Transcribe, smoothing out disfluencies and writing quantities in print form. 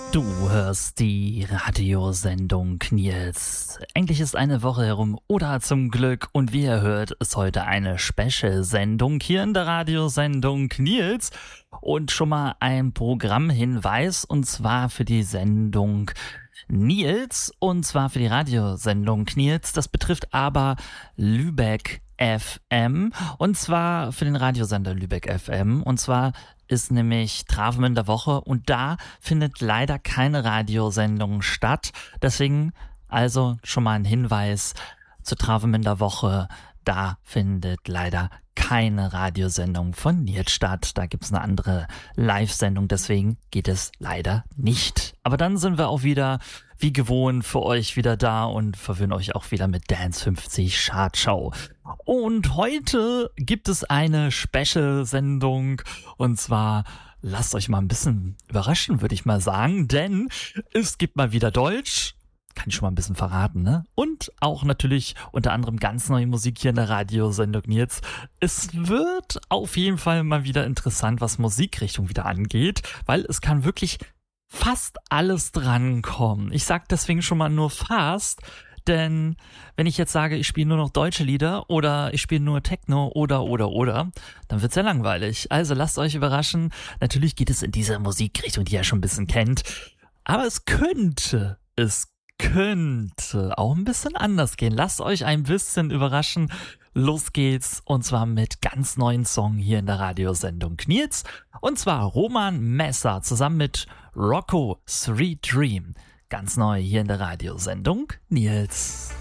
Du hörst die Radiosendung Nils. Endlich ist eine Woche herum oder zum Glück und wie ihr hört, ist heute eine Special-Sendung hier in der Radiosendung Nils und schon mal ein Programmhinweis und zwar für die Sendung Nils und zwar für die Radiosendung Nils. Das betrifft aber Lübeck FM und zwar für den Radiosender Lübeck FM und zwar ist nämlich Travemünder Woche und da findet leider keine Radiosendung statt. Deswegen also schon mal ein Hinweis zur Travemünder Woche. Da findet leider keine Radiosendung von Nils statt. Da gibt's eine andere Live-Sendung, deswegen geht es leider nicht. Aber dann sind wir auch wieder wie gewohnt für euch wieder da und verwöhnen euch auch wieder mit Dance 50 Chartschau. Und heute gibt es eine Special-Sendung und zwar lasst euch mal ein bisschen überraschen, würde ich mal sagen, denn es gibt mal wieder Deutsch. Kann ich schon mal ein bisschen verraten, ne? Und auch natürlich unter anderem ganz neue Musik hier in der Radiosendung Nils. Es wird auf jeden Fall mal wieder interessant, was Musikrichtung wieder angeht, weil es kann wirklich fast alles drankommen. Ich sag deswegen schon mal nur fast, denn wenn ich jetzt sage, ich spiele nur noch deutsche Lieder oder ich spiele nur Techno oder, dann wird's ja langweilig. Also lasst euch überraschen. Natürlich geht es in diese Musikrichtung, die ihr schon ein bisschen kennt. Aber es könnte auch ein bisschen anders gehen. Lasst euch ein bisschen überraschen. Los geht's und zwar mit ganz neuen Song hier in der Radiosendung Nils und zwar Roman Messer zusammen mit Rocco Sweet Dream. Ganz neu hier in der Radiosendung Nils.